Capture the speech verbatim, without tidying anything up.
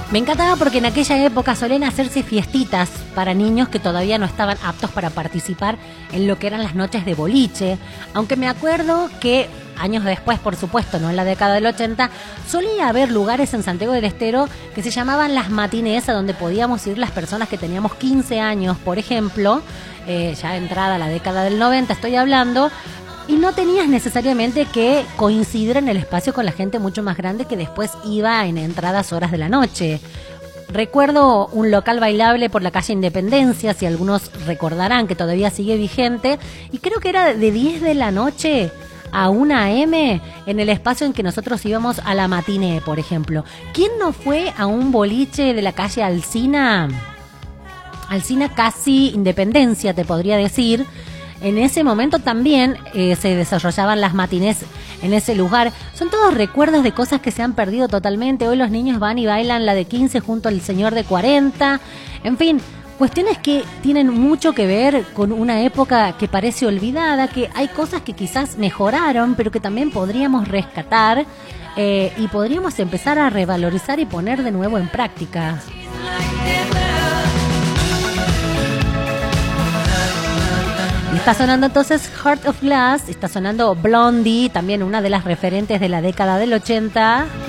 Me encantaba porque en aquella época solían hacerse fiestitas para niños que todavía no estaban aptos para participar en lo que eran las noches de boliche, aunque me acuerdo que años después, por supuesto, no en la década del ochenta, solía haber lugares en Santiago del Estero que se llamaban las matinés, a donde podíamos ir las personas que teníamos quince años, por ejemplo, eh, ya entrada la década del noventa estoy hablando, y no tenías necesariamente que coincidir en el espacio con la gente mucho más grande que después iba en entradas horas de la noche. Recuerdo un local bailable por la calle Independencia, si algunos recordarán que todavía sigue vigente, y creo que era de diez de la noche a una eme en el espacio en que nosotros íbamos a la matiné, por ejemplo. ¿Quién no fue a un boliche de la calle Alsina? Alsina casi Independencia, te podría decir. En ese momento también eh, se desarrollaban las matinés en ese lugar. Son todos recuerdos de cosas que se han perdido totalmente. Hoy los niños van y bailan la de quince junto al señor de cuarenta. En fin, cuestiones que tienen mucho que ver con una época que parece olvidada, que hay cosas que quizás mejoraron, pero que también podríamos rescatar eh, y podríamos empezar a revalorizar y poner de nuevo en práctica. Está sonando entonces Heart of Glass, está sonando Blondie, también una de las referentes de la década del ochenta.